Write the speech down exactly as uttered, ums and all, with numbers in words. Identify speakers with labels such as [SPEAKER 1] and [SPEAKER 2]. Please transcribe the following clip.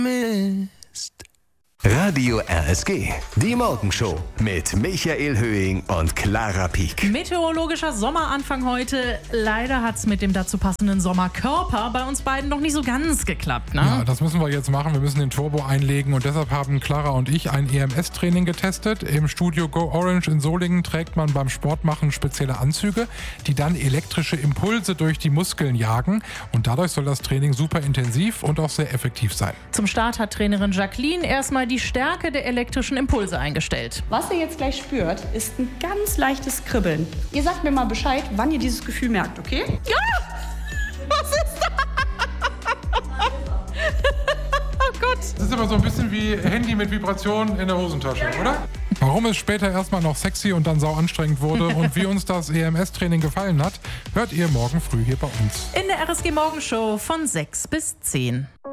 [SPEAKER 1] Mist. Radio R S G, die Morgenshow mit Michael Höhing und Clara Pieck.
[SPEAKER 2] Meteorologischer Sommeranfang heute. Leider hat es mit dem dazu passenden Sommerkörper bei uns beiden noch nicht so ganz geklappt, ne?
[SPEAKER 3] Ja, das müssen wir jetzt machen. Wir müssen den Turbo einlegen und deshalb haben Clara und ich ein E M S-Training getestet. Im Studio Go Orange in Solingen trägt man beim Sportmachen spezielle Anzüge, die dann elektrische Impulse durch die Muskeln jagen. Und dadurch soll das Training super intensiv und auch sehr effektiv sein.
[SPEAKER 2] Zum Start hat Trainerin Jacqueline erstmal die Stärke der elektrischen Impulse eingestellt.
[SPEAKER 4] Was ihr jetzt gleich spürt, ist ein ganz leichtes Kribbeln. Ihr sagt mir mal Bescheid, wann ihr dieses Gefühl merkt, okay? Ja! Was ist das? Oh Gott!
[SPEAKER 3] Das ist aber so ein bisschen wie Handy mit Vibration in der Hosentasche, oder? Warum es später erstmal noch sexy und dann sau anstrengend wurde und wie uns das E M S-Training gefallen hat, hört ihr morgen früh hier bei uns.
[SPEAKER 2] In der R S G Morgenshow von sechs bis zehn.